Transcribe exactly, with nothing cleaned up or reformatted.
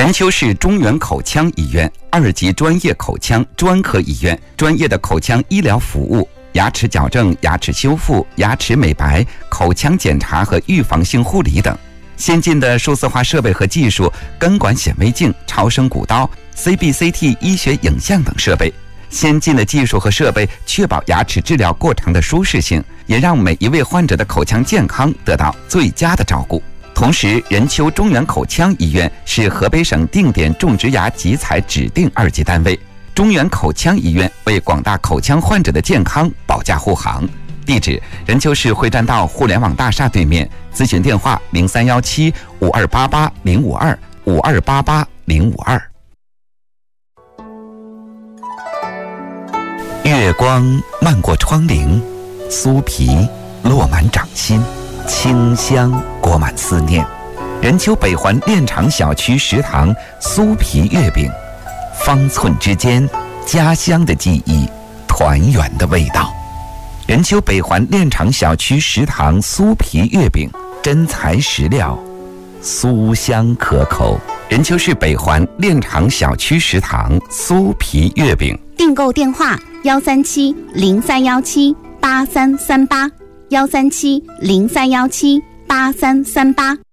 任丘市中原口腔医院二级专业口腔专科医院，专业的口腔医疗服务、牙齿矫正、牙齿修复、牙齿美白、口腔检查和预防性护理等。先进的数字化设备和技术，根管显微镜、超声骨刀、C B C T 医学影像等设备。先进的技术和设备确保牙齿治疗过程的舒适性，也让每一位患者的口腔健康得到最佳的照顾。同时，任丘中原口腔医院是河北省定点种植牙集采指定二级单位。中原口腔医院为广大口腔患者的健康保驾护航。地址：任丘市会战道互联网大厦对面。咨询电话：零三幺七五二八八零五二五二八八零五二。月光漫过窗棂，酥皮落满掌心，清香裹满思念。任丘北环炼厂小区食堂酥皮月饼，方寸之间，家乡的记忆，团圆的味道。任丘北环炼厂小区食堂酥皮月饼，真材实料，酥香可口。任丘市北环炼厂小区食堂酥皮月饼， 订购电话：幺三七零三幺七八三三八，幺三七零三幺七八三三八。